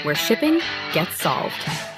where shipping gets solved.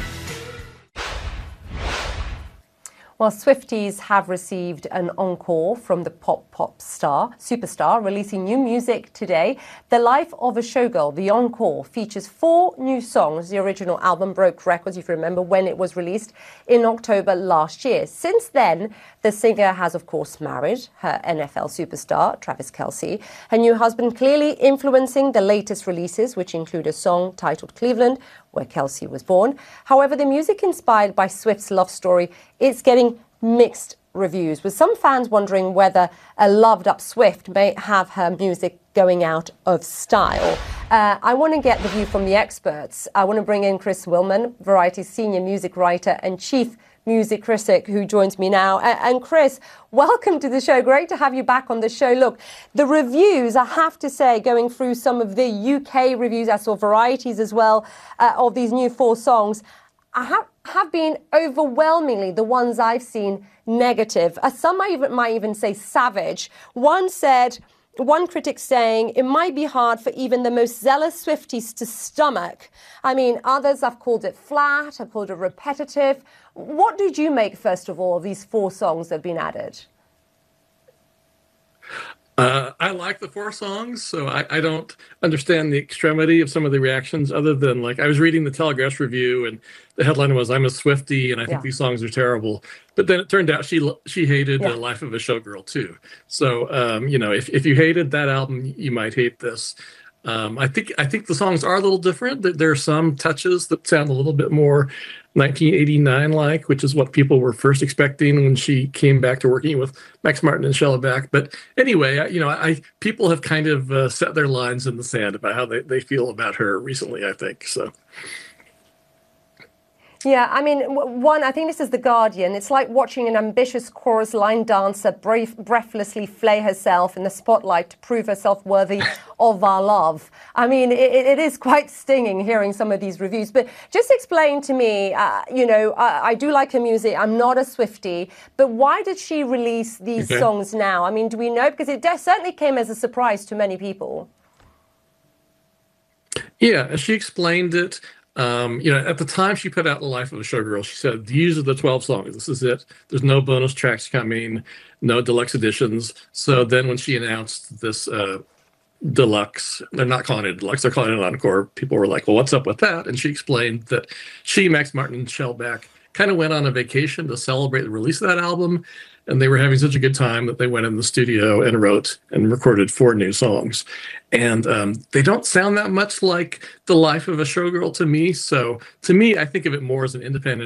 Well, Swifties have received an encore from the pop superstar, releasing new music today. The Life of a Showgirl, the encore, features 4 new songs. The original album broke records, if you remember, when it was released in October last year. Since then, the singer has, of course, married her NFL superstar, Travis Kelce. Her new husband clearly influencing the latest releases, which include a song titled Cleveland, where Kelce was born. However, the music inspired by Swift's love story is getting mixed reviews, with some fans wondering whether a loved-up Swift may have her music going out of style. I want to get the view from the experts. I want to bring in Chris Willman, Variety's senior music writer and chief music critic, who joins me now. And Chris, welcome to the show. Great to have you back on the show. Look, the reviews, I have to say, going through some of the UK reviews, I saw Varieties as well, of these new 4 songs, have been overwhelmingly, the ones I've seen, negative. Some might even say savage. One critic saying it might be hard for even the most zealous Swifties to stomach. I mean, others have called it flat, have called it repetitive. What did you make, first of all, of these 4 songs that have been added? I like the 4 songs, so I don't understand the extremity of some of the reactions, other than, like, I was reading the Telegraph's review and the headline was, "I'm a Swiftie and I think these songs are terrible." But then it turned out she hated The Life of a Showgirl too. So, you know, if you hated that album, you might hate this. I think the songs are a little different. There are some touches that sound a little bit more 1989-like, which is what people were first expecting when she came back to working with Max Martin and Sheila Beck. But anyway, you know, people have kind of set their lines in the sand about how they feel about her recently, I think. So. Yeah, I mean, I think this is The Guardian. It's like watching an ambitious chorus line dancer breathlessly flay herself in the spotlight to prove herself worthy of our love. I mean, it is quite stinging hearing some of these reviews. But just explain to me, you know, I do like her music. I'm not a Swiftie. But why did she release these songs now? I mean, do we know? Because it certainly came as a surprise to many people. Yeah, she explained it. You know, at the time she put out The Life of a Showgirl, she said, these are the 12 songs. This is it. There's no bonus tracks coming, no deluxe editions. So then when she announced this deluxe, they're not calling it deluxe, they're calling it encore, people were like, well, what's up with that? And she explained that she, Max Martin, and Sheila Beck kind of went on a vacation to celebrate the release of that album. And they were having such a good time that they went in the studio and wrote and recorded 4 new songs. And they don't sound that much like The Life of a Showgirl to me. So to me, I think of it more as an independent